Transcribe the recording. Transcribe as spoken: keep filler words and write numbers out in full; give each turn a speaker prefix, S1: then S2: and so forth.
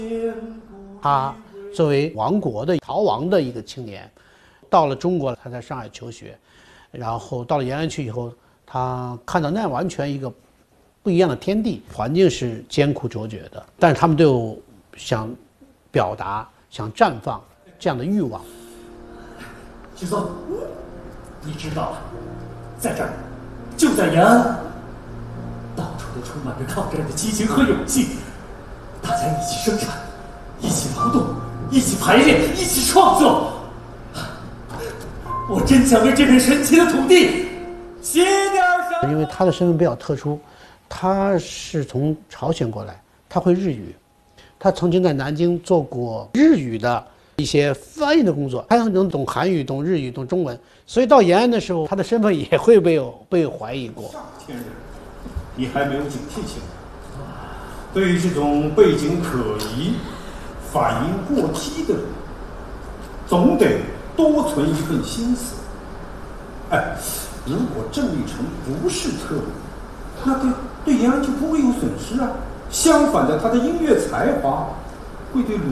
S1: 他作为亡国的逃亡的一个青年，到了中国，他在上海求学，然后到了延安去以后，他看到那完全一个不一样的天地，环境是艰苦卓绝的，但是他们都有想表达、想绽放这样的欲望。
S2: 徐松，你知道，在这儿，就在延安，到处都充满着抗战的激情和勇气，大家一起生产，一起劳动，一起排练，一起创作。我真想为这片神奇的土地写点什么。
S1: 因为他的身份比较特殊，他是从朝鲜过来，他会日语，他曾经在南京做过日语的一些翻译的工作，他能懂韩语、懂日语、懂中文，所以到延安的时候，他的身份也会被有被怀疑过。
S3: 上天人，你还没有警惕性。对于这种背景可疑、反应过激的人，总得多存一份心思。哎，如果郑立成不是特务，那对对延安就不会有损失啊。相反的，他的音乐才华会对鲁